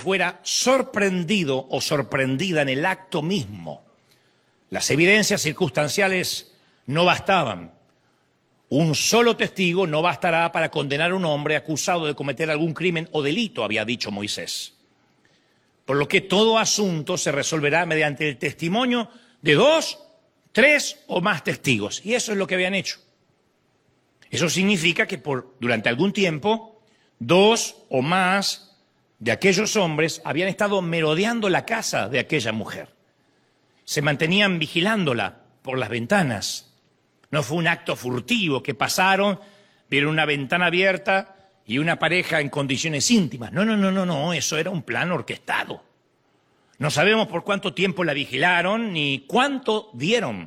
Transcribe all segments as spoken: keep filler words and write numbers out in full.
fuera sorprendido o sorprendida en el acto mismo. Las evidencias circunstanciales no bastaban. Un solo testigo no bastará para condenar a un hombre acusado de cometer algún crimen o delito, había dicho Moisés. Por lo que todo asunto se resolverá mediante el testimonio de dos, tres o más testigos. Y eso es lo que habían hecho. Eso significa que por, durante algún tiempo, dos o más de aquellos hombres habían estado merodeando la casa de aquella mujer. Se mantenían vigilándola por las ventanas. No fue un acto furtivo que pasaron, vieron una ventana abierta y una pareja en condiciones íntimas. No, no, no, no, no, eso era un plan orquestado. No sabemos por cuánto tiempo la vigilaron ni cuánto dieron.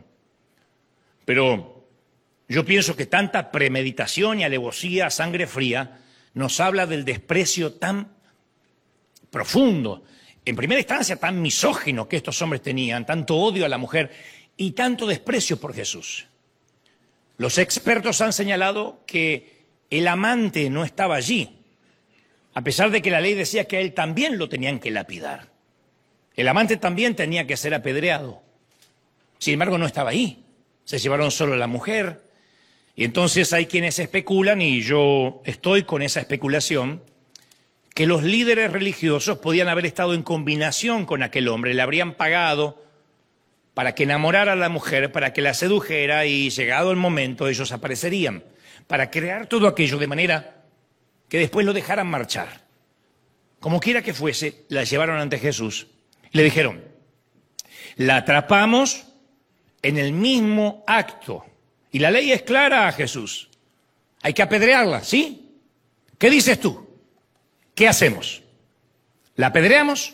Pero yo pienso que tanta premeditación y alevosía a sangre fría nos habla del desprecio tan profundo, en primera instancia tan misógino que estos hombres tenían, tanto odio a la mujer y tanto desprecio por Jesús. Los expertos han señalado que el amante no estaba allí, a pesar de que la ley decía que a él también lo tenían que lapidar. El amante también tenía que ser apedreado. Sin embargo, no estaba ahí. Se llevaron solo a la mujer. Y entonces hay quienes especulan, y yo estoy con esa especulación, que los líderes religiosos podían haber estado en combinación con aquel hombre, le habrían pagado para que enamorara a la mujer, para que la sedujera y llegado el momento ellos aparecerían, para crear todo aquello de manera que después lo dejaran marchar. Como quiera que fuese, la llevaron ante Jesús y le dijeron, la atrapamos en el mismo acto. Y la ley es clara a Jesús. Hay que apedrearla, ¿sí? ¿Qué dices tú? ¿Qué hacemos? ¿La apedreamos?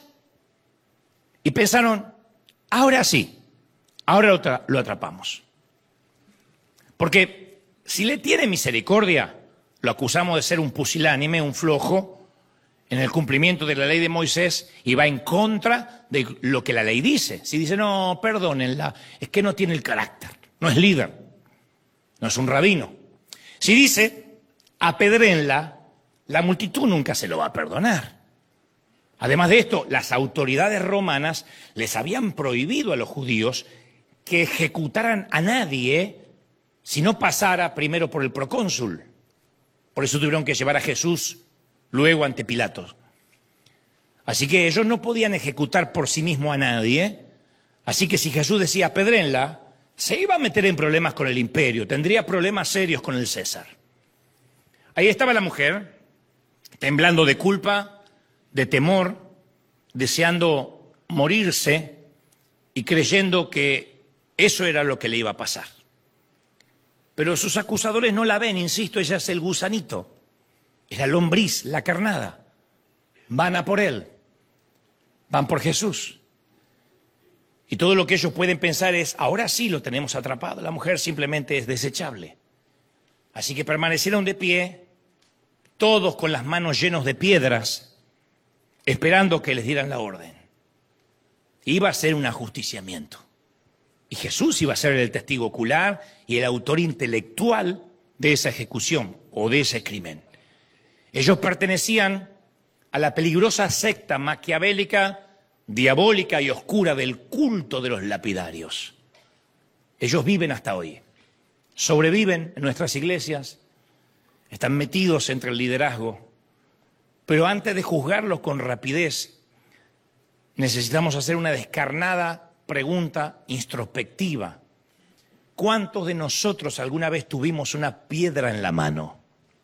Y pensaron, ahora sí. Ahora lo atrapamos. Porque si le tiene misericordia, lo acusamos de ser un pusilánime, un flojo, en el cumplimiento de la ley de Moisés y va en contra de lo que la ley dice. Si dice, no, perdónenla, es que no tiene el carácter, no es líder, no es un rabino. Si dice, apedréenla, la multitud nunca se lo va a perdonar. Además de esto, las autoridades romanas les habían prohibido a los judíos que ejecutaran a nadie si no pasara primero por el procónsul. Por eso tuvieron que llevar a Jesús luego ante Pilato. Así que ellos no podían ejecutar por sí mismo a nadie. Así que si Jesús decía apedréenla, se iba a meter en problemas con el imperio, tendría problemas serios con el César. Ahí estaba la mujer, temblando de culpa, de temor, deseando morirse y creyendo que eso era lo que le iba a pasar. Pero sus acusadores no la ven, insisto, ella es el gusanito, es la lombriz, la carnada. Van a por él, van por Jesús. Y todo lo que ellos pueden pensar es, ahora sí lo tenemos atrapado, la mujer simplemente es desechable. Así que permanecieron de pie, todos con las manos llenos de piedras, esperando que les dieran la orden. Iba a ser un ajusticiamiento. Y Jesús iba a ser el testigo ocular y el autor intelectual de esa ejecución o de ese crimen. Ellos pertenecían a la peligrosa secta maquiavélica, diabólica y oscura del culto de los lapidarios. Ellos viven hasta hoy, sobreviven en nuestras iglesias, están metidos entre el liderazgo, pero antes de juzgarlos con rapidez, necesitamos hacer una descarnada pregunta introspectiva. ¿Cuántos de nosotros alguna vez tuvimos una piedra en la mano?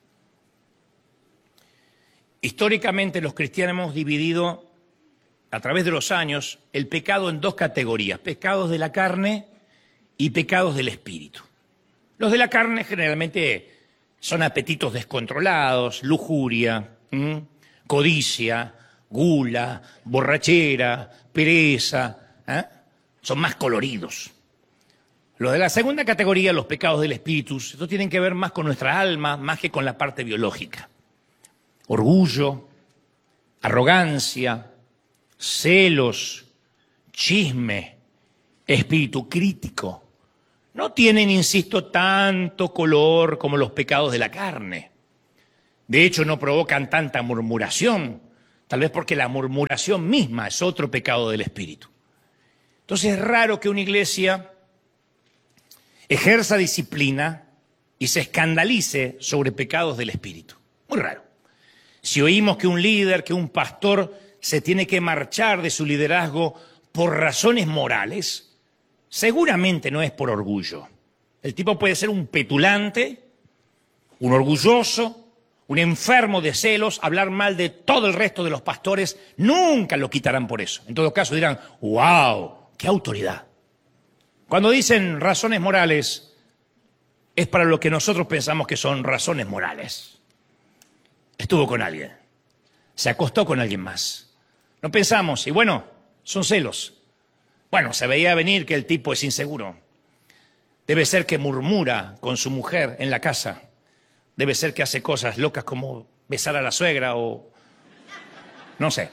Históricamente los cristianos hemos dividido a través de los años el pecado en dos categorías, pecados de la carne y pecados del espíritu. Los de la carne generalmente son apetitos descontrolados, lujuria, ¿m? codicia, gula, borrachera, pereza, ¿eh? Son más coloridos. Los de la segunda categoría, los pecados del espíritu, estos tienen que ver más con nuestra alma, más que con la parte biológica. Orgullo, arrogancia, celos, chisme, espíritu crítico. No tienen, insisto, tanto color como los pecados de la carne. De hecho, no provocan tanta murmuración, Tal vez porque la murmuración misma es otro pecado del espíritu. Entonces es raro que una iglesia ejerza disciplina y se escandalice sobre pecados del espíritu. Muy raro. Si oímos que un líder, que un pastor se tiene que marchar de su liderazgo por razones morales, seguramente no es por orgullo. El tipo puede ser un petulante, un orgulloso, un enfermo de celos, hablar mal de todo el resto de los pastores, nunca lo quitarán por eso. En todo caso dirán, ¡wow! ¡Qué autoridad! Cuando dicen razones morales, es para lo que nosotros pensamos que son razones morales. Estuvo con alguien, se acostó con alguien más. No pensamos, y bueno, son celos. Bueno, se veía venir que el tipo es inseguro. Debe ser que murmura con su mujer en la casa. Debe ser que hace cosas locas como besar a la suegra o... no sé.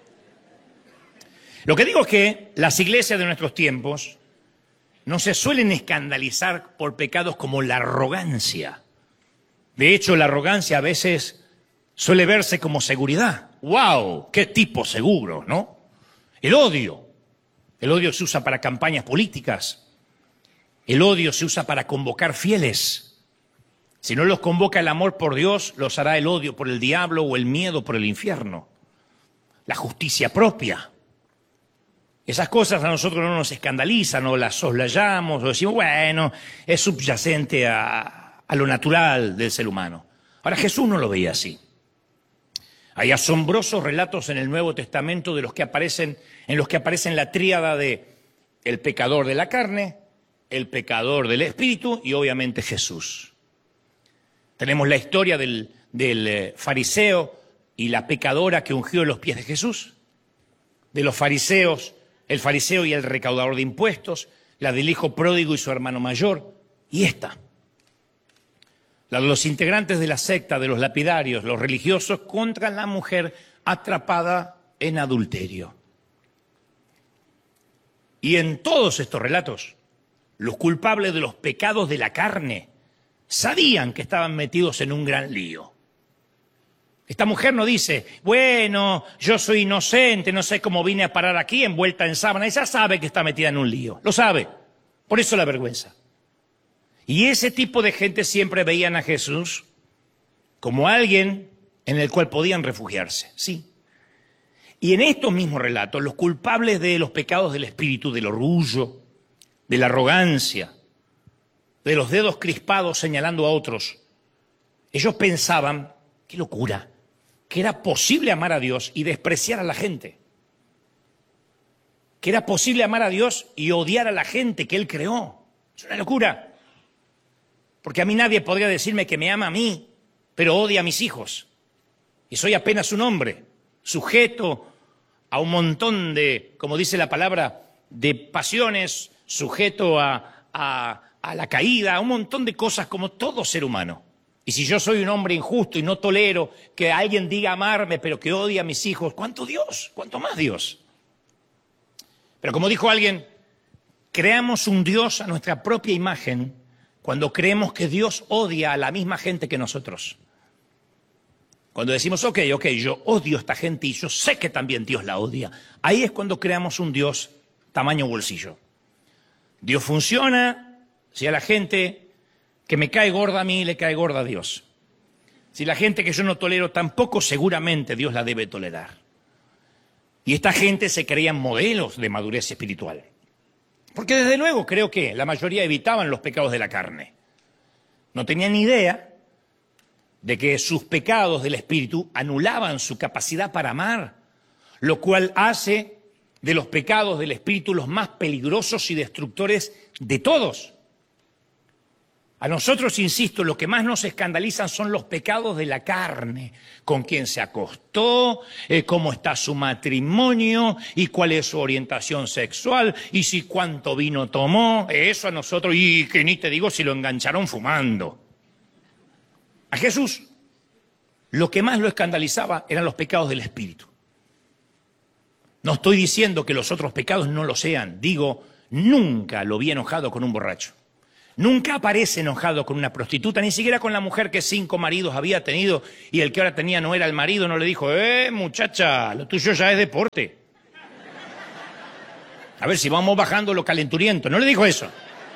Lo que digo es que las iglesias de nuestros tiempos no se suelen escandalizar por pecados como la arrogancia. De hecho, la arrogancia a veces suele verse como seguridad. ¡Wow! ¡Qué tipo seguro!, ¿no? El odio. El odio se usa para campañas políticas. El odio se usa para convocar fieles. Si no los convoca el amor por Dios, los hará el odio por el diablo o el miedo por el infierno. La justicia propia. Esas cosas a nosotros no nos escandalizan, o las soslayamos, o decimos, bueno, es subyacente a, a lo natural del ser humano. Ahora, Jesús no lo veía así. Hay asombrosos relatos en el Nuevo Testamento de los que aparecen, en los que aparecen la tríada de el pecador de la carne, el pecador del espíritu y obviamente Jesús. Tenemos la historia del, del fariseo y la pecadora que ungió los pies de Jesús, de los fariseos, el fariseo y el recaudador de impuestos, la del hijo pródigo y su hermano mayor, y esta, la de los integrantes de la secta de los lapidarios, los religiosos, contra la mujer atrapada en adulterio. Y en todos estos relatos, los culpables de los pecados de la carne sabían que estaban metidos en un gran lío. Esta mujer no dice, bueno, yo soy inocente, no sé cómo vine a parar aquí envuelta en sábana. Ella sabe que está metida en un lío, lo sabe, por eso la vergüenza. Y ese tipo de gente siempre veían a Jesús como alguien en el cual podían refugiarse, sí. Y en estos mismos relatos, los culpables de los pecados del espíritu, del orgullo, de la arrogancia, de los dedos crispados señalando a otros, ellos pensaban, qué locura, que era posible amar a Dios y despreciar a la gente. Que era posible amar a Dios y odiar a la gente que Él creó. Es una locura. Porque a mí nadie podría decirme que me ama a mí, pero odia a mis hijos. Y soy apenas un hombre, sujeto a un montón de, como dice la palabra, de pasiones, sujeto a, a, a la caída, a un montón de cosas como todo ser humano. Y si yo soy un hombre injusto y no tolero que alguien diga amarme, pero que odie a mis hijos, ¿cuánto Dios? ¿Cuánto más Dios? Pero como dijo alguien, creamos un Dios a nuestra propia imagen cuando creemos que Dios odia a la misma gente que nosotros. Cuando decimos, ok, ok, yo odio a esta gente y yo sé que también Dios la odia. Ahí es cuando creamos un Dios tamaño bolsillo. Dios funciona si a la gente que me cae gorda a mí, le cae gorda a Dios. Si la gente que yo no tolero, tampoco seguramente Dios la debe tolerar. Y esta gente se creían modelos de madurez espiritual. Porque desde luego creo que la mayoría evitaban los pecados de la carne. No tenían ni idea de que sus pecados del espíritu anulaban su capacidad para amar, lo cual hace de los pecados del espíritu los más peligrosos y destructores de todos. A nosotros, insisto, lo que más nos escandalizan son los pecados de la carne, con quién se acostó, eh, cómo está su matrimonio y cuál es su orientación sexual y si cuánto vino tomó, eso a nosotros, y que ni te digo si lo engancharon fumando. A Jesús lo que más lo escandalizaba eran los pecados del espíritu. No estoy diciendo que los otros pecados no lo sean, digo, nunca lo vi enojado con un borracho. Nunca aparece enojado con una prostituta, ni siquiera con la mujer que cinco maridos había tenido y el que ahora tenía no era el marido, no le dijo, eh, muchacha, lo tuyo ya es deporte. A ver si vamos bajando lo calenturiento. No le dijo eso.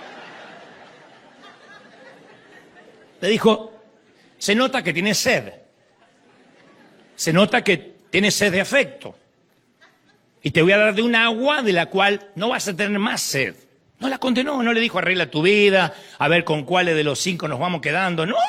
Le dijo, se nota que tienes sed. Se nota que tienes sed de afecto. Y te voy a dar de un agua de la cual no vas a tener más sed. No la condenó, no le dijo arregla tu vida, a ver con cuáles de los cinco nos vamos quedando. No.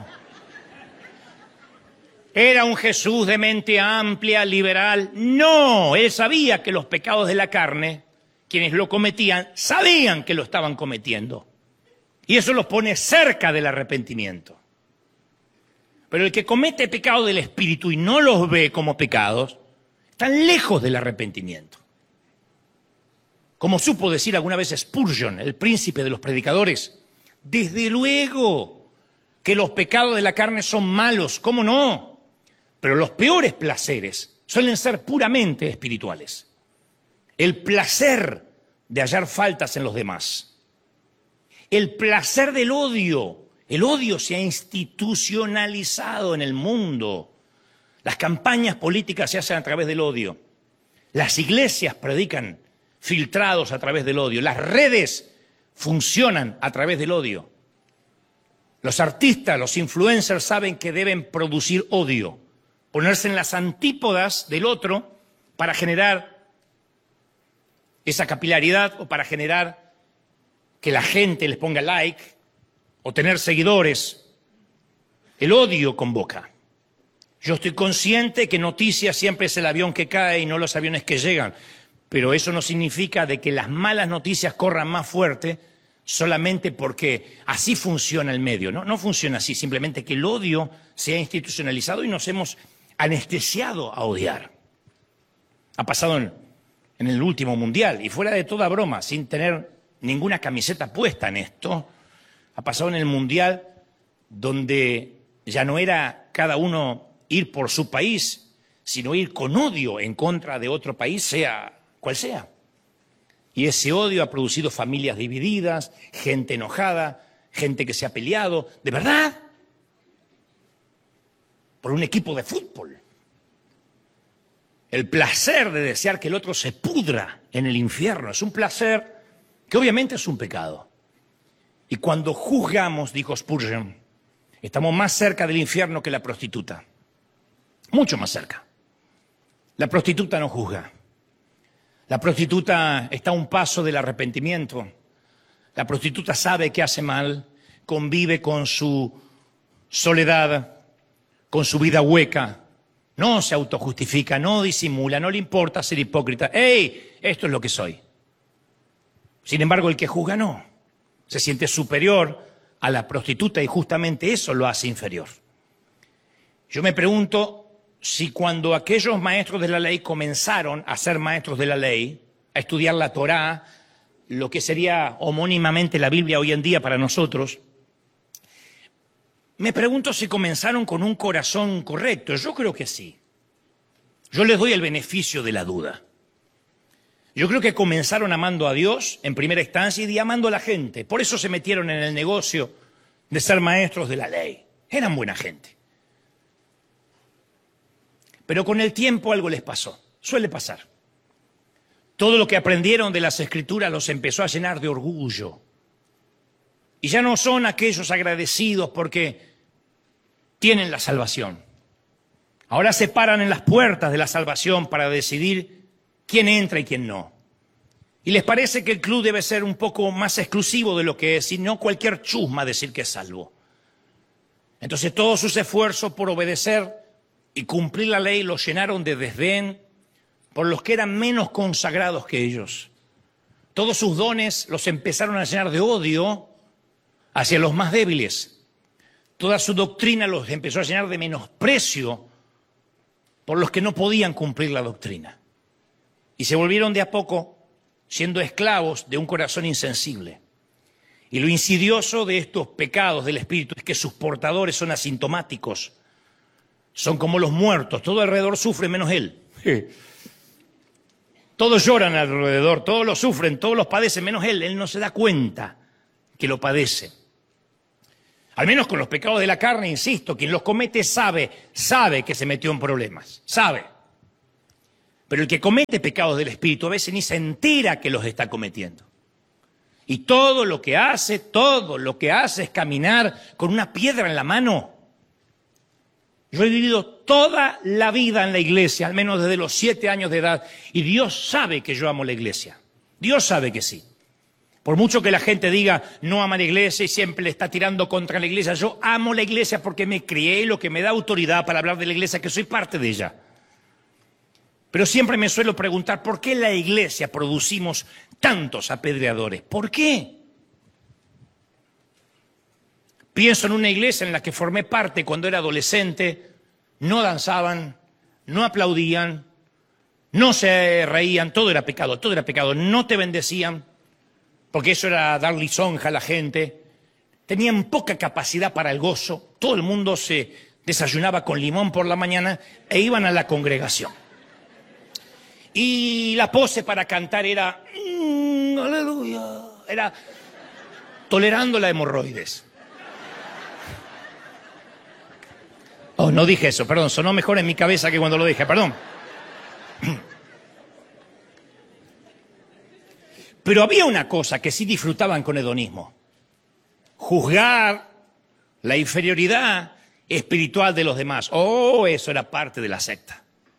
¿Era un Jesús de mente amplia, liberal? No. Él sabía que los pecados de la carne, quienes lo cometían, sabían que lo estaban cometiendo. Y eso los pone cerca del arrepentimiento. Pero el que comete pecado del espíritu y no los ve como pecados, están lejos del arrepentimiento. Como supo decir alguna vez Spurgeon, el príncipe de los predicadores, desde luego que los pecados de la carne son malos, ¿cómo no? Pero los peores placeres suelen ser puramente espirituales. El placer de hallar faltas en los demás. El placer del odio. El odio se ha institucionalizado en el mundo. Las campañas políticas se hacen a través del odio. Las iglesias predican filtrados a través del odio. Las redes funcionan a través del odio. Los artistas, los influencers saben que deben producir odio, ponerse en las antípodas del otro para generar esa capilaridad o para generar que la gente les ponga like o tener seguidores. El odio convoca. Yo estoy consciente que noticias siempre es el avión que cae y no los aviones que llegan. Pero eso no significa de que las malas noticias corran más fuerte solamente porque así funciona el medio. No, no funciona así, simplemente que el odio se ha institucionalizado y nos hemos anestesiado a odiar. Ha pasado en, en el último mundial y fuera de toda broma, sin tener ninguna camiseta puesta en esto, ha pasado en el mundial donde ya no era cada uno ir por su país, sino ir con odio en contra de otro país, sea cual sea. Y ese odio ha producido familias divididas, gente enojada, gente que se ha peleado, ¿de verdad? Por un equipo de fútbol. El placer de desear que el otro se pudra en el infierno es un placer que obviamente es un pecado. Y cuando juzgamos, dijo Spurgeon, estamos más cerca del infierno que la prostituta. Mucho más cerca. La prostituta no juzga. La prostituta está a un paso del arrepentimiento. La prostituta sabe que hace mal, convive con su soledad, con su vida hueca. No se autojustifica, no disimula, no le importa ser hipócrita. ¡Ey! Esto es lo que soy. Sin embargo, el que juzga no. Se siente superior a la prostituta y justamente eso lo hace inferior. Yo me pregunto si cuando aquellos maestros de la ley comenzaron a ser maestros de la ley, a estudiar la Torá, lo que sería homónimamente la Biblia hoy en día para nosotros, me pregunto si comenzaron con un corazón correcto. Yo creo que sí. Yo les doy el beneficio de la duda. Yo creo que comenzaron amando a Dios en primera instancia y amando a la gente. Por eso se metieron en el negocio de ser maestros de la ley. Eran buena gente. Pero con el tiempo algo les pasó. Suele pasar. Todo lo que aprendieron de las Escrituras los empezó a llenar de orgullo. Y ya no son aquellos agradecidos porque tienen la salvación. Ahora se paran en las puertas de la salvación para decidir quién entra y quién no. Y les parece que el club debe ser un poco más exclusivo de lo que es, y no cualquier chusma decir que es salvo. Entonces todos sus esfuerzos por obedecer y cumplir la ley los llenaron de desdén por los que eran menos consagrados que ellos. Todos sus dones los empezaron a llenar de odio hacia los más débiles. Toda su doctrina los empezó a llenar de menosprecio por los que no podían cumplir la doctrina. Y se volvieron de a poco siendo esclavos de un corazón insensible. Y lo insidioso de estos pecados del espíritu es que sus portadores son asintomáticos. Son como los muertos, todo alrededor sufre menos él. Todos lloran alrededor, todos lo sufren, todos los padecen menos él. Él no se da cuenta que lo padece. Al menos con los pecados de la carne, insisto, quien los comete sabe, sabe que se metió en problemas, sabe. Pero el que comete pecados del Espíritu a veces ni se entera que los está cometiendo. Y todo lo que hace, todo lo que hace es caminar con una piedra en la mano. Yo he vivido toda la vida en la iglesia, al menos desde los siete años de edad, y Dios sabe que yo amo la iglesia. Dios sabe que sí. Por mucho que la gente diga, no ama la iglesia y siempre le está tirando contra la iglesia, yo amo la iglesia porque me crié, lo que me da autoridad para hablar de la iglesia, que soy parte de ella. Pero siempre me suelo preguntar, ¿por qué en la iglesia producimos tantos apedreadores? ¿Por qué? Pienso en una iglesia en la que formé parte cuando era adolescente, no danzaban, no aplaudían, no se reían, todo era pecado, todo era pecado, no te bendecían, porque eso era dar lisonja a la gente, tenían poca capacidad para el gozo, todo el mundo se desayunaba con limón por la mañana e iban a la congregación. Y la pose para cantar era, mmm, aleluya, era tolerando la hemorroides. Oh, no dije eso, perdón, sonó mejor en mi cabeza que cuando lo dije, perdón. Pero había una cosa que sí disfrutaban con hedonismo: juzgar la inferioridad espiritual de los demás. Oh, eso era parte de la secta.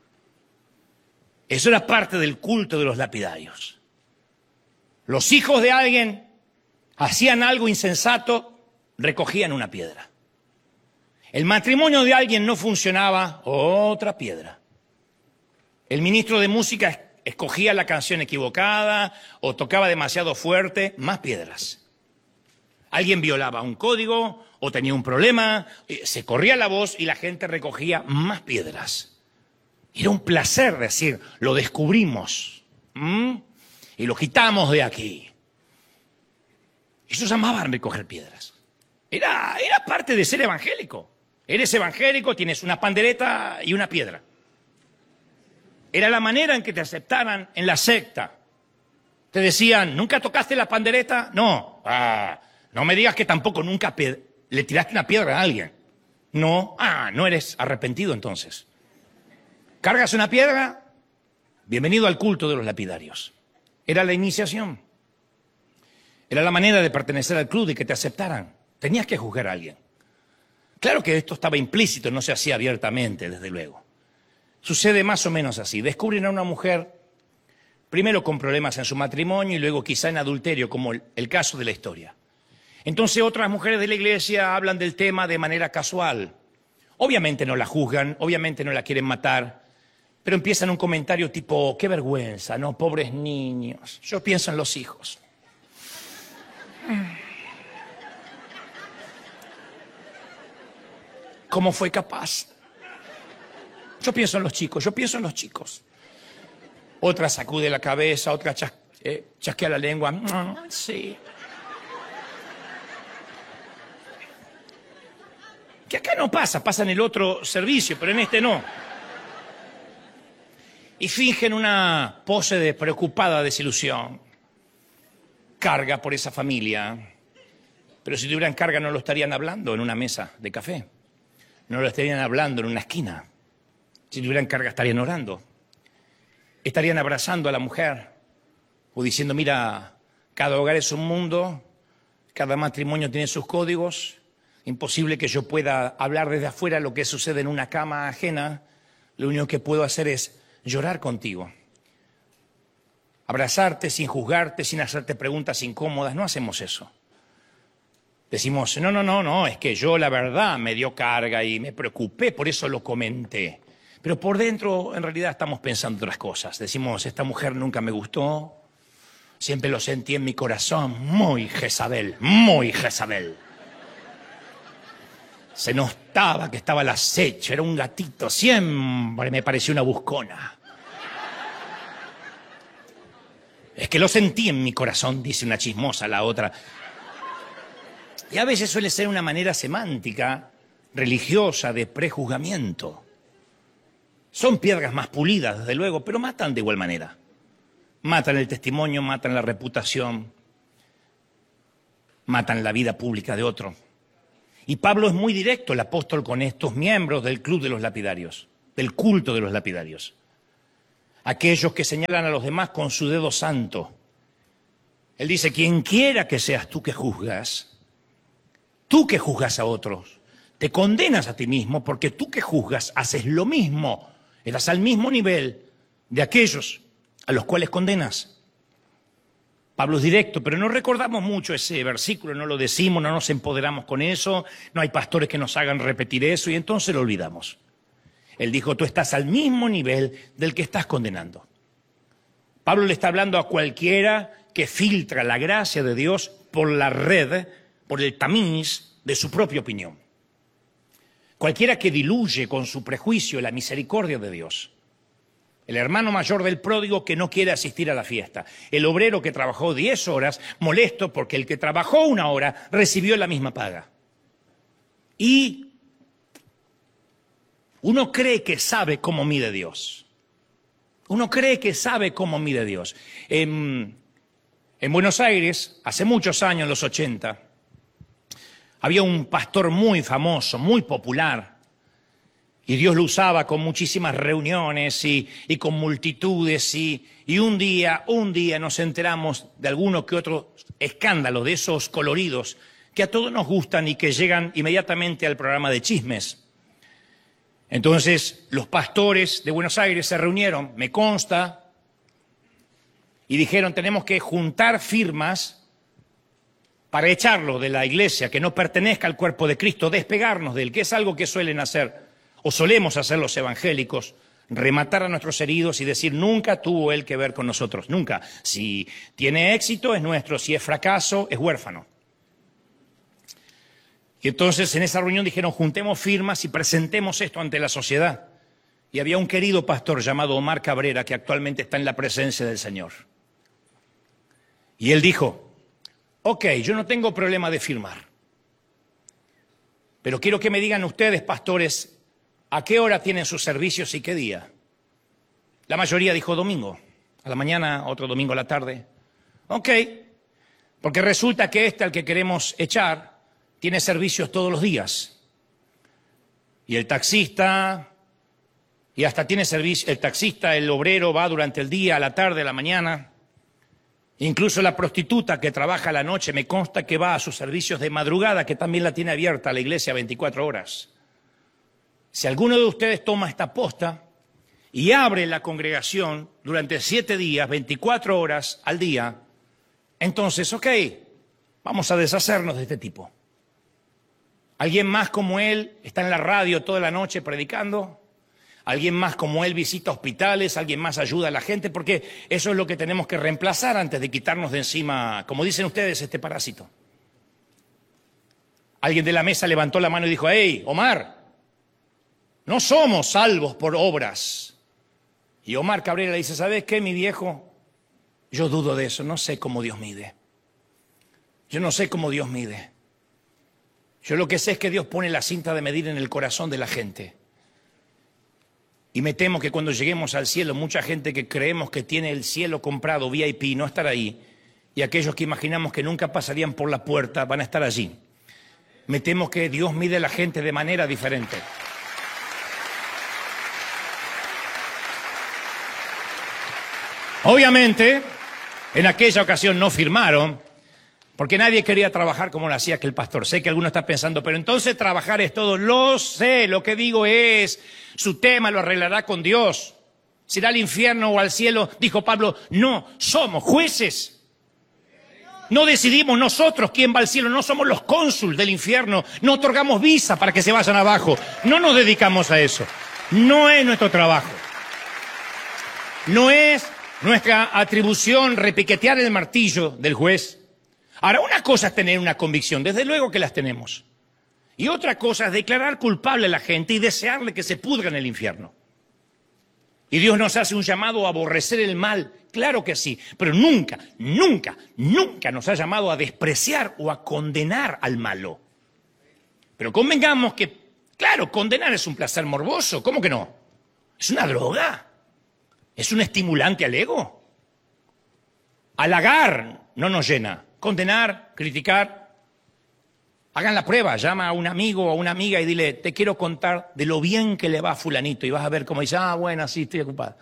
Eso era parte del culto de los lapidarios. Los hijos de alguien hacían algo insensato, recogían una piedra. El matrimonio de alguien no funcionaba, otra piedra. El ministro de música escogía la canción equivocada o tocaba demasiado fuerte, más piedras. Alguien violaba un código o tenía un problema, se corría la voz y la gente recogía más piedras. Era un placer decir, lo descubrimos, ¿m? Y lo quitamos de aquí. Ellos amaban recoger piedras. Era, era parte de ser evangélico. Eres evangélico, tienes una pandereta y una piedra. Era la manera en que te aceptaran en la secta. Te decían, ¿nunca tocaste la pandereta? No. Ah, no me digas que tampoco nunca le tiraste una piedra a alguien. No. Ah, no eres arrepentido entonces. ¿Cargas una piedra? Bienvenido al culto de los lapidarios. Era la iniciación. Era la manera de pertenecer al club y que te aceptaran. Tenías que juzgar a alguien. Claro que esto estaba implícito, no se hacía abiertamente, desde luego. Sucede más o menos así. Descubren a una mujer, primero con problemas en su matrimonio y luego quizá en adulterio, como el, el caso de la historia. Entonces otras mujeres de la iglesia hablan del tema de manera casual. Obviamente no la juzgan, obviamente no la quieren matar, pero empiezan un comentario tipo, qué vergüenza, ¿no? Pobres niños. Yo pienso en los hijos. ¿Cómo fue capaz? Yo pienso en los chicos, yo pienso en los chicos. Otra sacude la cabeza, otra chas, eh, chasquea la lengua. Mm, sí. Que acá no pasa, pasa en el otro servicio, pero en este no. Y fingen una pose de preocupada desilusión. Carga por esa familia. Pero si tuvieran carga no lo estarían hablando en una mesa de café. No lo estarían hablando en una esquina. Si tuvieran carga estarían orando. Estarían abrazando a la mujer o diciendo, mira, cada hogar es un mundo, cada matrimonio tiene sus códigos, imposible que yo pueda hablar desde afuera lo que sucede en una cama ajena, lo único que puedo hacer es llorar contigo. Abrazarte sin juzgarte, sin hacerte preguntas incómodas, no hacemos eso. Decimos, no, no, no, no, es que yo la verdad me dio carga y me preocupé, por eso lo comenté. Pero por dentro, en realidad, estamos pensando otras cosas. Decimos, esta mujer nunca me gustó, siempre lo sentí en mi corazón, muy Jezabel, muy Jezabel. Se notaba que estaba al acecho, era un gatito, siempre me pareció una buscona. Es que lo sentí en mi corazón, dice una chismosa la otra. Y a veces suele ser una manera semántica, religiosa, de prejuzgamiento. Son piedras más pulidas, desde luego, pero matan de igual manera. Matan el testimonio, matan la reputación. matan la vida pública de otro. Y Pablo es muy directo, el apóstol, con estos miembros del club de los lapidarios, del culto de los lapidarios. Aquellos que señalan a los demás con su dedo santo. Él dice, quien quiera que seas tú que juzgas, tú que juzgas a otros, te condenas a ti mismo porque tú que juzgas haces lo mismo, estás al mismo nivel de aquellos a los cuales condenas. Pablo es directo, pero no recordamos mucho ese versículo, no lo decimos, no nos empoderamos con eso, no hay pastores que nos hagan repetir eso y entonces lo olvidamos. Él dijo, tú estás al mismo nivel del que estás condenando. Pablo le está hablando a cualquiera que filtra la gracia de Dios por la red, por el tamiz de su propia opinión. Cualquiera que diluye con su prejuicio la misericordia de Dios. El hermano mayor del pródigo que no quiere asistir a la fiesta. El obrero que trabajó diez horas, molesto porque el que trabajó una hora recibió la misma paga. Y uno cree que sabe cómo mide Dios. Uno cree que sabe cómo mide Dios. En, en Buenos Aires, hace muchos años, en los ochenta, había un pastor muy famoso, muy popular. Y Dios lo usaba con muchísimas reuniones y, y con multitudes y, y un día, un día nos enteramos de alguno que otro escándalo de esos coloridos que a todos nos gustan y que llegan inmediatamente al programa de chismes. Entonces los pastores de Buenos Aires se reunieron, me consta, y dijeron tenemos que juntar firmas para echarlo de la iglesia, que no pertenezca al cuerpo de Cristo, despegarnos de él, que es algo que suelen hacer. O solemos hacer los evangélicos, rematar a nuestros heridos y decir, nunca tuvo él que ver con nosotros, nunca. Si tiene éxito es nuestro, si es fracaso es huérfano. Y entonces en esa reunión dijeron, juntemos firmas y presentemos esto ante la sociedad. Y había un querido pastor llamado Omar Cabrera que actualmente está en la presencia del Señor. Y él dijo, ok, yo no tengo problema de firmar, pero quiero que me digan ustedes, pastores, ¿a qué hora tienen sus servicios y qué día? La mayoría dijo domingo, a la mañana, otro domingo a la tarde. Ok, porque resulta que este al que queremos echar tiene servicios todos los días. Y el taxista, y hasta tiene servicio, el taxista, el obrero va durante el día, a la tarde, a la mañana. Incluso la prostituta que trabaja a la noche, me consta que va a sus servicios de madrugada, que también la tiene abierta la iglesia veinticuatro horas. Si alguno de ustedes toma esta posta y abre la congregación durante siete días, veinticuatro horas al día, entonces, ok, vamos a deshacernos de este tipo. ¿Alguien más como él está en la radio toda la noche predicando? ¿Alguien más como él visita hospitales? ¿Alguien más ayuda a la gente? Porque eso es lo que tenemos que reemplazar antes de quitarnos de encima, como dicen ustedes, este parásito. Alguien de la mesa levantó la mano y dijo, hey, Omar, no somos salvos por obras. Y Omar Cabrera le dice, ¿sabes qué, mi viejo? Yo dudo de eso, no sé cómo Dios mide. Yo no sé cómo Dios mide. Yo lo que sé es que Dios pone la cinta de medir en el corazón de la gente. Y me temo que cuando lleguemos al cielo, mucha gente que creemos que tiene el cielo comprado, V I P, no estará ahí. Y aquellos que imaginamos que nunca pasarían por la puerta van a estar allí. Me temo que Dios mide a la gente de manera diferente. Obviamente, en aquella ocasión no firmaron, porque nadie quería trabajar como lo hacía aquel pastor. Sé que alguno está pensando, pero entonces trabajar es todo. Lo sé, lo que digo es, su tema lo arreglará con Dios. Si irá al infierno o al cielo, dijo Pablo, no, somos jueces. No decidimos nosotros quién va al cielo, no somos los cónsules del infierno, no otorgamos visa para que se vayan abajo. No nos dedicamos a eso. No es nuestro trabajo. No es nuestra atribución repiquetear el martillo del juez. Ahora, una cosa es tener una convicción, desde luego que las tenemos. Y otra cosa es declarar culpable a la gente y desearle que se pudra en el infierno. Y Dios nos hace un llamado a aborrecer el mal, claro que sí, pero nunca, nunca, nunca nos ha llamado a despreciar o a condenar al malo. Pero convengamos que, claro, condenar es un placer morboso, ¿cómo que no? Es una droga. Es un estimulante al ego. Halagar no nos llena. Condenar, criticar, Hagan la prueba, llama a un amigo o a una amiga y dile, te quiero contar de lo bien que le va a fulanito. Y vas a ver cómo dice, ah, bueno, sí, estoy ocupado.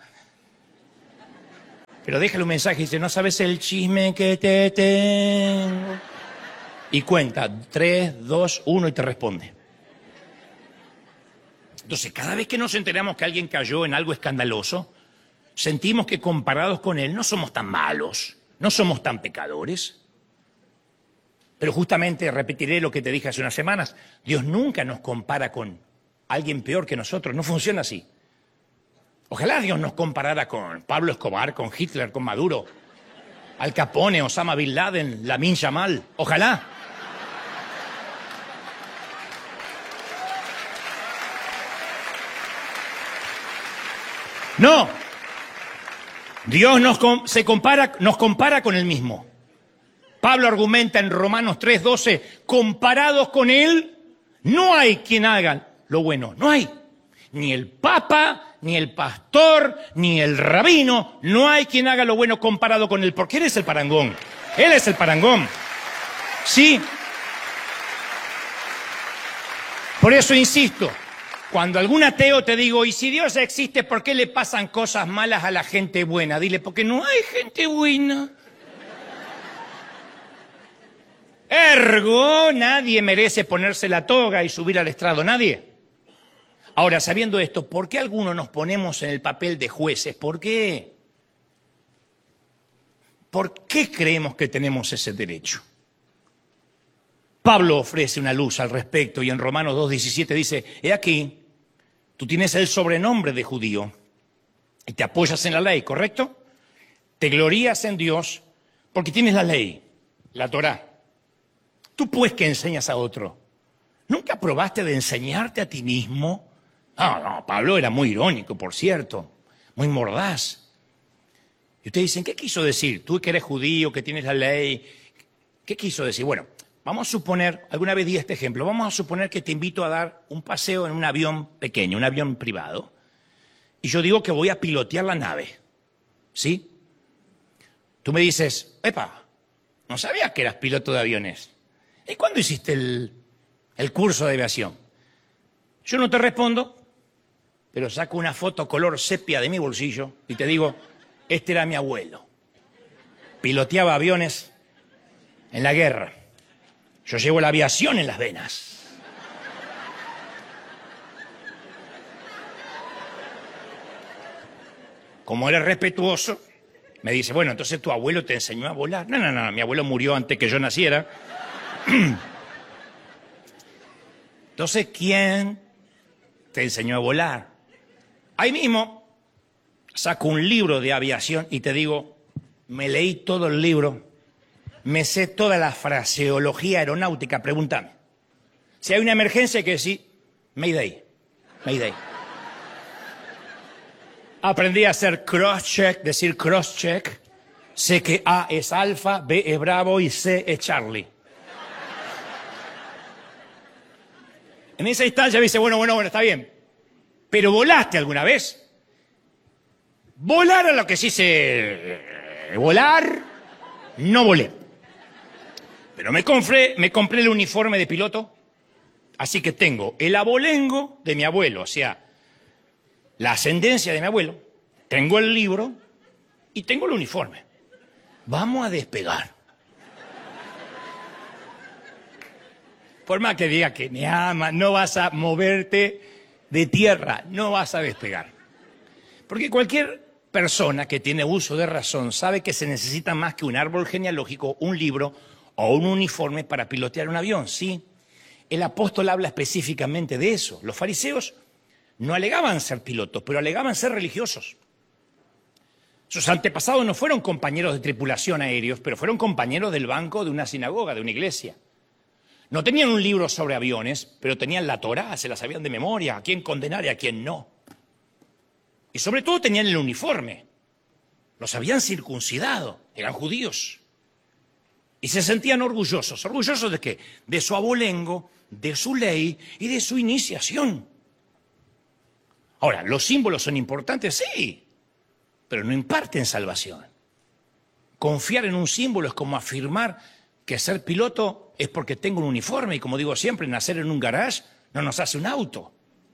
Pero déjale un mensaje y dice, no sabes el chisme que te tengo. Y cuenta, tres, dos, uno y te responde. Entonces, cada vez que nos enteramos que alguien cayó en algo escandaloso, sentimos que comparados con él no somos tan malos, no somos tan pecadores. Pero justamente repetiré lo que te dije hace unas semanas, Dios nunca nos compara con alguien peor que nosotros, no funciona así. Ojalá Dios nos comparara con Pablo Escobar, con Hitler, con Maduro, Al Capone, Osama Bin Laden, Lamin Yamal, ojalá. No, Dios nos, se compara, nos compara con Él mismo. Pablo argumenta en Romanos tres doce, comparados con Él, no hay quien haga lo bueno, no hay. Ni el Papa, ni el pastor, ni el rabino, no hay quien haga lo bueno comparado con Él, porque Él es el parangón, Él es el parangón. Sí. Por eso insisto, cuando algún ateo te digo, y si Dios existe, ¿por qué le pasan cosas malas a la gente buena? Dile, porque no hay gente buena. Ergo, nadie merece ponerse la toga y subir al estrado, nadie. Ahora, sabiendo esto, ¿por qué algunos nos ponemos en el papel de jueces? ¿Por qué? ¿Por qué creemos que tenemos ese derecho? Pablo ofrece una luz al respecto y en Romanos dos diecisiete dice, he aquí, tú tienes el sobrenombre de judío y te apoyas en la ley, ¿correcto? Te glorías en Dios porque tienes la ley, la Torá. Tú pues que enseñas a otro, ¿nunca probaste de enseñarte a ti mismo? No, no, Pablo era muy irónico, por cierto, muy mordaz. Y ustedes dicen, ¿qué quiso decir? Tú que eres judío, que tienes la ley, ¿qué quiso decir? Bueno, vamos a suponer, alguna vez di este ejemplo, vamos a suponer que te invito a dar un paseo en un avión pequeño, un avión privado, y yo digo que voy a pilotear la nave, ¿sí? Tú me dices, epa, no sabías que eras piloto de aviones. ¿Y cuándo hiciste el, el curso de aviación? Yo no te respondo, pero saco una foto color sepia de mi bolsillo y te digo, este era mi abuelo. Piloteaba aviones en la guerra. Yo llevo la aviación en las venas. Como él es respetuoso, me dice, bueno, entonces tu abuelo te enseñó a volar. No, no, no, mi abuelo murió antes que yo naciera. Entonces, ¿quién te enseñó a volar? Ahí mismo saco un libro de aviación y te digo, me leí todo el libro, me sé toda la fraseología aeronáutica, pregúntame. Si hay una emergencia hay que decir, Mayday, Mayday. Aprendí a hacer cross-check, decir cross-check. Sé que A es alfa, B es bravo y C es Charlie. En esa instancia me dice, bueno, bueno, bueno, está bien. ¿Pero volaste alguna vez? Volar a lo que sí se... Volar, no volé. Pero me compré, me compré el uniforme de piloto, así que tengo el abolengo de mi abuelo, o sea, la ascendencia de mi abuelo, tengo el libro y tengo el uniforme. Vamos a despegar. Por más que diga que me ama, no vas a moverte de tierra, no vas a despegar. Porque cualquier persona que tiene uso de razón sabe que se necesita más que un árbol genealógico, un libro o un uniforme para pilotear un avión, ¿sí? El apóstol habla específicamente de eso. Los fariseos no alegaban ser pilotos, pero alegaban ser religiosos. Sus antepasados no fueron compañeros de tripulación aéreos, pero fueron compañeros del banco de una sinagoga, de una iglesia. No tenían un libro sobre aviones, pero tenían la Torá, se la sabían de memoria, a quién condenar y a quién no. Y sobre todo tenían el uniforme. Los habían circuncidado, eran judíos. Y se sentían orgullosos. ¿Orgullosos de qué? De su abolengo, de su ley y de su iniciación. Ahora, ¿los símbolos son importantes? Sí, pero no imparten salvación. Confiar en un símbolo es como afirmar que ser piloto es porque tengo un uniforme y, como digo siempre, nacer en un garage no nos hace un auto.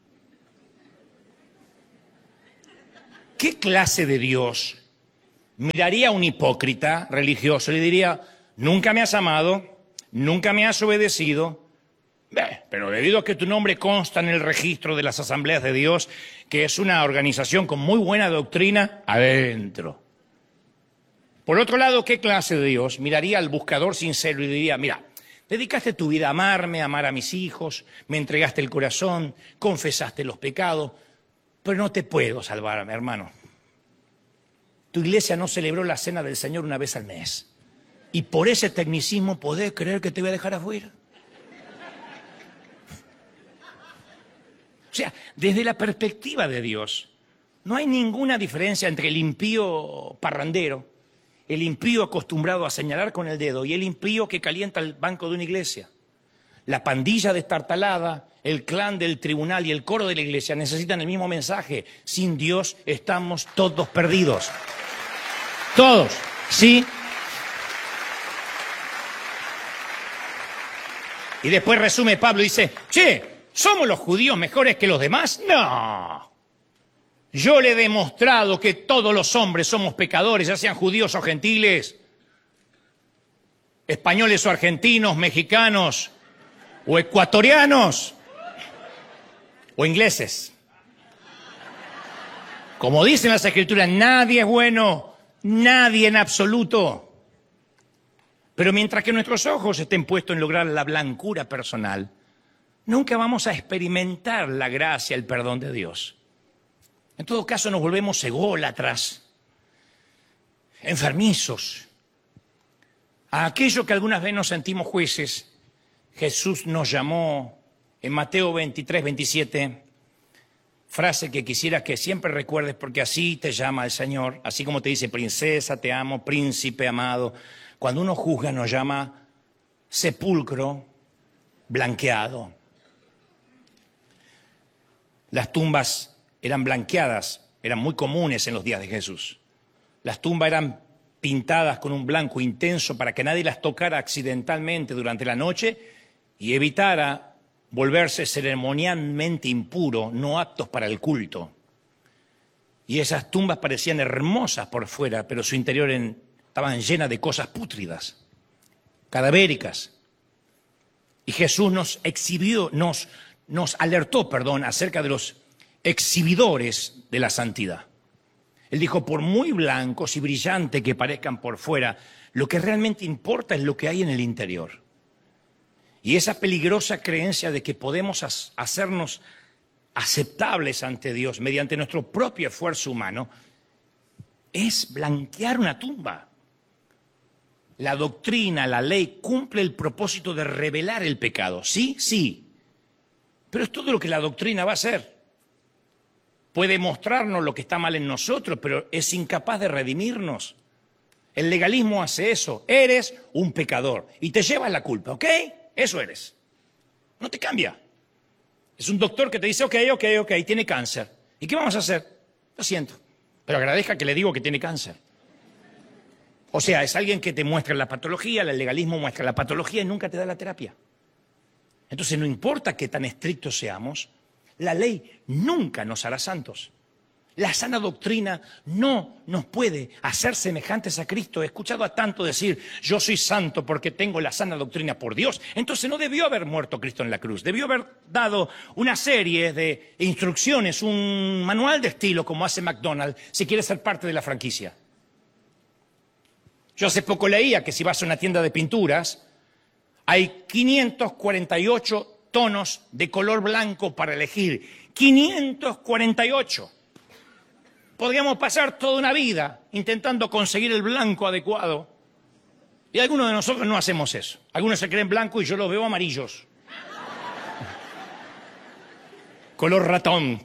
¿Qué clase de Dios miraría a un hipócrita religioso y le diría, nunca me has amado, nunca me has obedecido, Bé, pero debido a que tu nombre consta en el registro de las Asambleas de Dios, que es una organización con muy buena doctrina, adentro? Por otro lado, ¿qué clase de Dios miraría al buscador sincero y diría, mira, dedicaste tu vida a amarme, a amar a mis hijos, me entregaste el corazón, confesaste los pecados, pero no te puedo salvar, hermano. Tu iglesia no celebró la cena del Señor una vez al mes. Y por ese tecnicismo, ¿podés creer que te voy a dejar afuera? O sea, desde la perspectiva de Dios, no hay ninguna diferencia entre el impío parrandero, el impío acostumbrado a señalar con el dedo y el impío que calienta el banco de una iglesia. La pandilla destartalada, el clan del tribunal y el coro de la iglesia necesitan el mismo mensaje. Sin Dios estamos todos perdidos. Todos, ¿sí? Y después resume Pablo y dice, che, ¿somos los judíos mejores que los demás? No. Yo le he demostrado que todos los hombres somos pecadores, ya sean judíos o gentiles, españoles o argentinos, mexicanos o ecuatorianos o ingleses. Como dicen las Escrituras, nadie es bueno, nadie en absoluto. Pero mientras que nuestros ojos estén puestos en lograr la blancura personal, nunca vamos a experimentar la gracia, el perdón de Dios. En todo caso nos volvemos ególatras, enfermizos. A aquello que algunas veces nos sentimos jueces, Jesús nos llamó en Mateo veintitrés, veintisiete, frase que quisiera que siempre recuerdes porque así te llama el Señor, así como te dice princesa, te amo, príncipe amado. Cuando uno juzga nos llama sepulcro blanqueado. Las tumbas eran blanqueadas, eran muy comunes en los días de Jesús. Las tumbas eran pintadas con un blanco intenso para que nadie las tocara accidentalmente durante la noche y evitara volverse ceremonialmente impuro, no aptos para el culto. Y esas tumbas parecían hermosas por fuera, pero su interior en, estaban llenas de cosas pútridas, cadavéricas. Y Jesús nos exhibió, nos, nos alertó, perdón, acerca de los exhibidores de la santidad. Él dijo, por muy blancos y brillantes que parezcan por fuera, lo que realmente importa es lo que hay en el interior. Y esa peligrosa creencia de que podemos hacernos aceptables ante Dios mediante nuestro propio esfuerzo humano es blanquear una tumba. La doctrina, la ley, cumple el propósito de revelar el pecado. Sí, sí. Pero es todo lo que la doctrina va a hacer. Puede mostrarnos lo que está mal en nosotros, pero es incapaz de redimirnos. El legalismo hace eso. Eres un pecador y te llevas la culpa, ¿ok? Eso eres. No te cambia. Es un doctor que te dice, ok, ok, ok, tiene cáncer. ¿Y qué vamos a hacer? Lo siento, pero agradezca que le digo que tiene cáncer. O sea, es alguien que te muestra la patología, el legalismo muestra la patología y nunca te da la terapia. Entonces, no importa qué tan estrictos seamos, la ley nunca nos hará santos. La sana doctrina no nos puede hacer semejantes a Cristo. He escuchado a tanto decir, yo soy santo porque tengo la sana doctrina por Dios. Entonces no debió haber muerto Cristo en la cruz. Debió haber dado una serie de instrucciones, un manual de estilo como hace McDonald's, si quiere ser parte de la franquicia. Yo hace poco leía que si vas a una tienda de pinturas, hay quinientos cuarenta y ocho tonos de color blanco para elegir. quinientos cuarenta y ocho. Podríamos pasar toda una vida intentando conseguir el blanco adecuado. Y algunos de nosotros no hacemos eso. Algunos se creen blancos y yo los veo amarillos. Color ratón.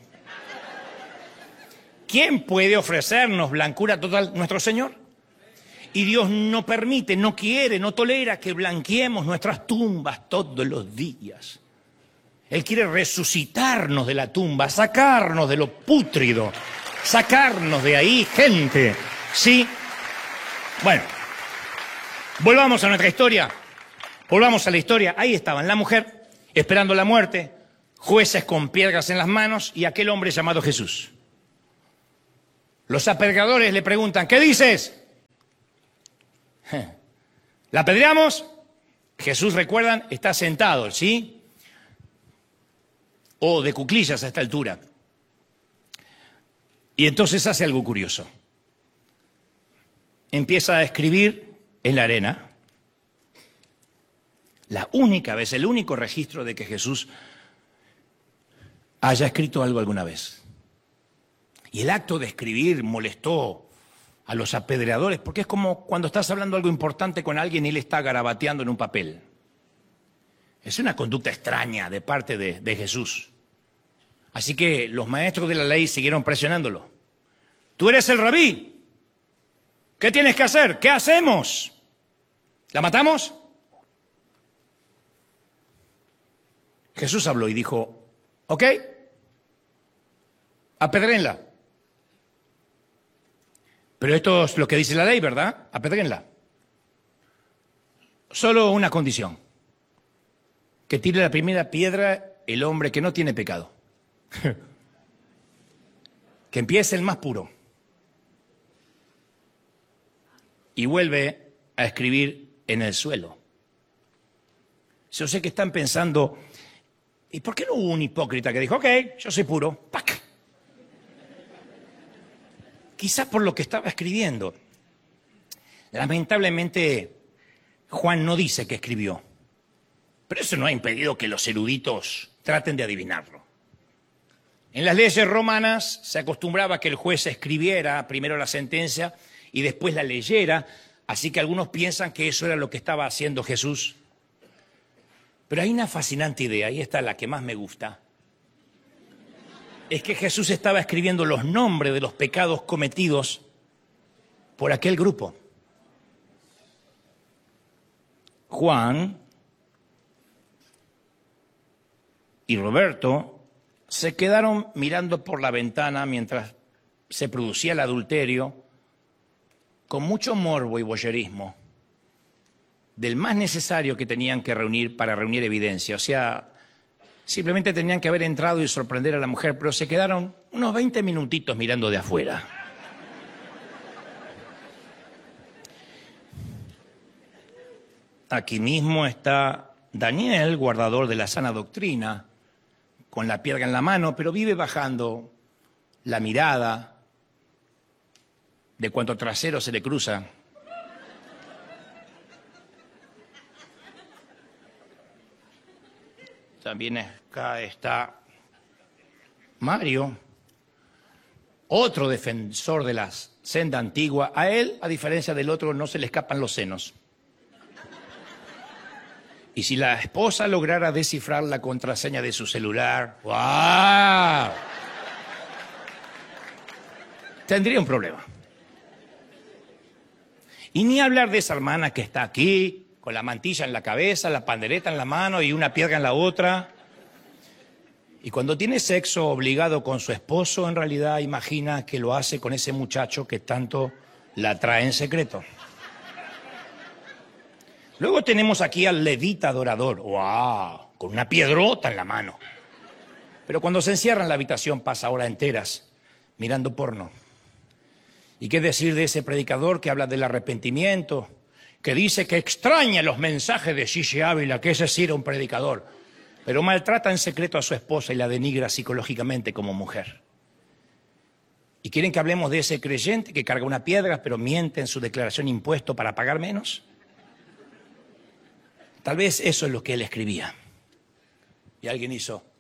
¿Quién puede ofrecernos blancura total? Nuestro Señor. Y Dios no permite, no quiere, no tolera que blanqueemos nuestras tumbas todos los días. Él quiere resucitarnos de la tumba, sacarnos de lo pútrido, sacarnos de ahí, gente. ¿Sí? Bueno, volvamos a nuestra historia. Volvamos a la historia. Ahí estaban la mujer esperando la muerte, jueces con piedras en las manos y aquel hombre llamado Jesús. Los apedreadores le preguntan, ¿qué dices? ¿La apedreamos? Jesús, recuerdan, está sentado, ¿sí? O de cuclillas a esta altura. Y entonces hace algo curioso. Empieza a escribir en la arena. La única vez, el único registro de que Jesús haya escrito algo alguna vez. Y el acto de escribir molestó a los apedreadores, porque es como cuando estás hablando algo importante con alguien y él está garabateando en un papel. Es una conducta extraña de parte de, de Jesús. Así que los maestros de la ley siguieron presionándolo. Tú eres el rabí. ¿Qué tienes que hacer? ¿Qué hacemos? ¿La matamos? Jesús habló y dijo, ok, apedréenla. Pero esto es lo que dice la ley, ¿verdad? Apedréenla. Solo una condición. Que tire la primera piedra el hombre que no tiene pecado. Que empiece el más puro. Y vuelve a escribir en el suelo. Yo sé que están pensando, ¿y por qué no hubo un hipócrita que dijo, ok, yo soy puro, ¡pac! Quizás por lo que estaba escribiendo. Lamentablemente, Juan no dice que escribió. Pero eso no ha impedido que los eruditos traten de adivinarlo. En las leyes romanas se acostumbraba que el juez escribiera primero la sentencia y después la leyera, así que algunos piensan que eso era lo que estaba haciendo Jesús. Pero hay una fascinante idea, y esta es la que más me gusta. Es que Jesús estaba escribiendo los nombres de los pecados cometidos por aquel grupo. Juan y Roberto se quedaron mirando por la ventana mientras se producía el adulterio, con mucho morbo y voyerismo, del más necesario que tenían que reunir para reunir evidencia. O sea, simplemente tenían que haber entrado y sorprender a la mujer, pero se quedaron unos veinte minutitos mirando de afuera. Aquí mismo está Daniel, guardador de la sana doctrina, con la piedra en la mano, pero vive bajando la mirada de cuanto trasero se le cruza. También acá está Mario, otro defensor de la senda antigua. A él, a diferencia del otro, no se le escapan los senos. Y si la esposa lograra descifrar la contraseña de su celular, ¡wow!, tendría un problema. Y ni hablar de esa hermana que está aquí, con la mantilla en la cabeza, la pandereta en la mano y una piedra en la otra. Y cuando tiene sexo obligado con su esposo, en realidad imagina que lo hace con ese muchacho que tanto la trae en secreto. Luego tenemos aquí al levita adorador, ¡wow!, con una piedrota en la mano. Pero cuando se encierra en la habitación pasa horas enteras mirando porno. ¿Y qué decir de ese predicador que habla del arrepentimiento, que dice que extraña los mensajes de Gigi Ávila, que ese sí era un predicador, pero maltrata en secreto a su esposa y la denigra psicológicamente como mujer? ¿Y quieren que hablemos de ese creyente que carga una piedra pero miente en su declaración de impuesto para pagar menos? Tal vez eso es lo que él escribía. Y alguien hizo...